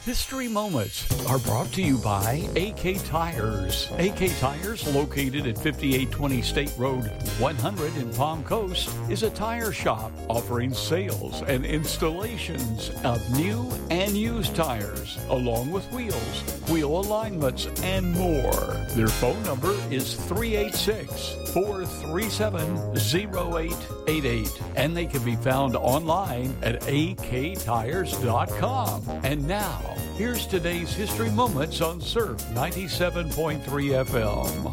History Moments are brought to you by AK Tires. AK Tires, located at 5820 State Road 100 in Palm Coast, is a tire shop offering sales and installations of new and used tires, along with wheels, wheel alignments, and more. Their phone number is 386-437-0888, and they can be found online at aktires.com. And now, here's today's History Moments on Surf 97.3 FM.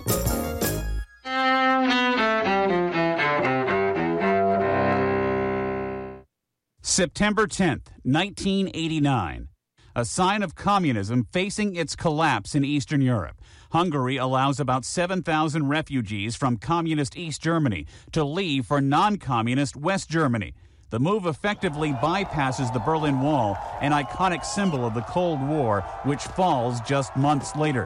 September 10th, 1989. A sign of communism facing its collapse in Eastern Europe. Hungary allows about 7,000 refugees from communist East Germany to leave for non-communist West Germany. The move effectively bypasses the Berlin Wall, an iconic symbol of the Cold War, which falls just months later.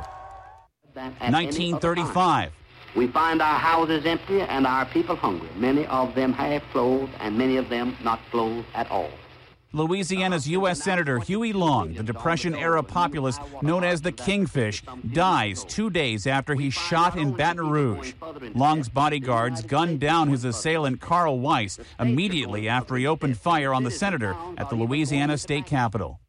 1935. We find our houses empty and our people hungry, many of them half-clothed and many of them not clothed at all. Louisiana's U.S. Senator Huey Long, the Depression-era populist known as the Kingfish, dies 2 days after he's shot in Baton Rouge. Long's bodyguards gunned down his assailant Carl Weiss immediately after he opened fire on the senator at the Louisiana state capitol.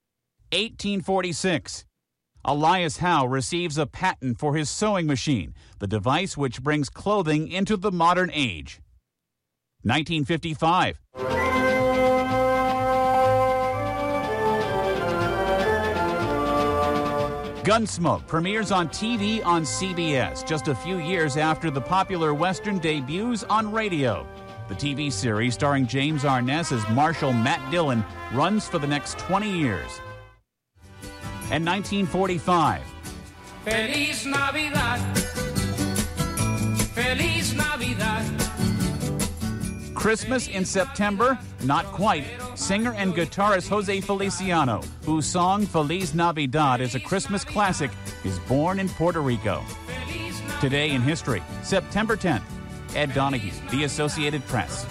1846. Elias Howe receives a patent for his sewing machine, the device which brings clothing into the modern age. 1955. Gunsmoke premieres on TV on CBS just a few years after the popular Western debuts on radio. The TV series starring James Arness as Marshal Matt Dillon runs for the next 20 years. And 1945. Feliz Navidad. Feliz Navidad. Christmas in September? Not quite. Singer and guitarist Jose Feliciano, whose song Feliz Navidad is a Christmas classic, is born in Puerto Rico. Today in history, September 10th. Ed Donahue, The Associated Press.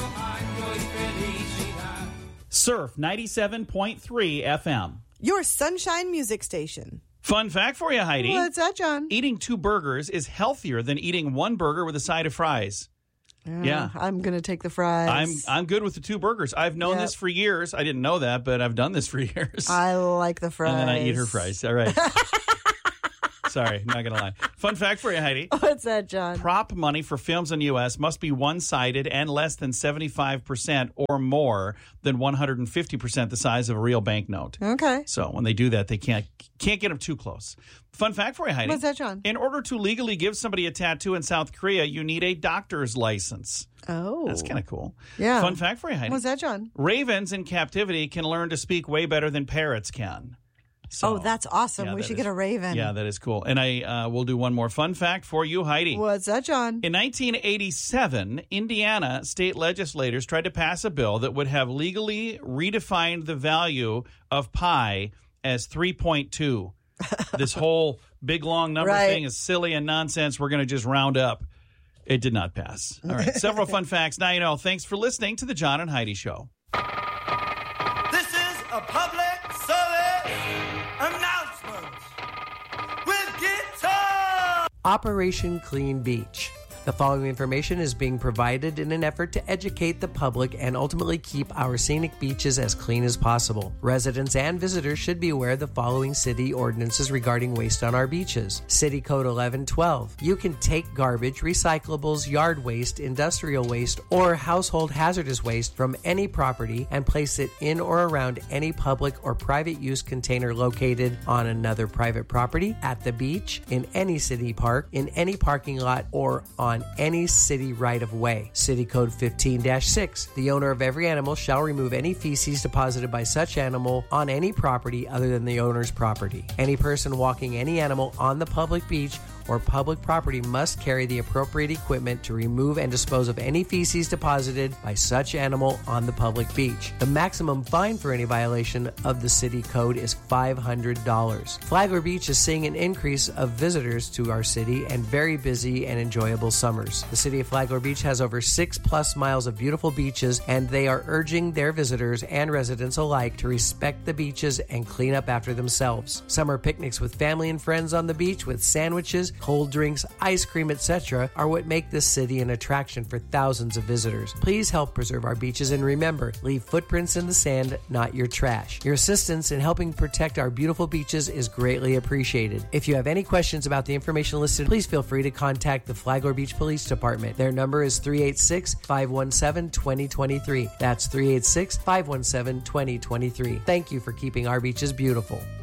Surf 97.3 FM. Your sunshine music station. Fun fact for you, Heidi. What's that, John? Eating 2 burgers is healthier than eating 1 burger with a side of fries. Yeah. I'm going to take the fries. I'm good with the 2 burgers. I've known this for years. I didn't know that, but I've done this for years. I like the fries. And then I eat her fries. All right. Sorry, not going to lie. Fun fact for you, Heidi. What's that, John? Prop money for films in the U.S. must be one-sided and less than 75% or more than 150% the size of a real banknote. Okay. So when they do that, they can't get them too close. Fun fact for you, Heidi. What's that, John? In order to legally give somebody a tattoo in South Korea, you need a doctor's license. Oh. That's kind of cool. Yeah. Fun fact for you, Heidi. What's that, John? Ravens in captivity can learn to speak way better than parrots can. So, that's awesome. yeah, we should get a raven. Yeah, that is cool. And I will do one more fun fact for you, Heidi. What's that, John? In 1987, Indiana state legislators tried to pass a bill that would have legally redefined the value of pi as 3.2. This whole big, long number thing is silly and nonsense. We're going to just round up. It did not pass. All right. Several fun facts. Now you know. Thanks for listening to the John and Heidi Show. This is a public service announcement with guitar. Operation Clean Beach. The following information is being provided in an effort to educate the public and ultimately keep our scenic beaches as clean as possible. Residents and visitors should be aware of the following city ordinances regarding waste on our beaches. City Code 1112. You can take garbage, recyclables, yard waste, industrial waste, or household hazardous waste from any property and place it in or around any public or private use container located on another private property, at the beach, in any city park, in any parking lot, or on any city right-of-way. City Code 15-6. The owner of every animal shall remove any feces deposited by such animal on any property other than the owner's property. Any person walking any animal on the public beach or public property must carry the appropriate equipment to remove and dispose of any feces deposited by such animal on the public beach. The maximum fine for any violation of the city code is $500. Flagler Beach is seeing an increase of visitors to our city and very busy and enjoyable summers. The city of Flagler Beach has over 6+ miles of beautiful beaches, and they are urging their visitors and residents alike to respect the beaches and clean up after themselves. Summer picnics with family and friends on the beach with sandwiches, cold drinks, ice cream, etc. are what make this city an attraction for thousands of visitors. Please help preserve our beaches, and remember, leave footprints in the sand, not your trash. Your assistance in helping protect our beautiful beaches is greatly appreciated. If you have any questions about the information listed, please feel free to contact the Flagler Beach Police Department. Their number is 386-517-2023. That's 386-517-2023. Thank you for keeping our beaches beautiful.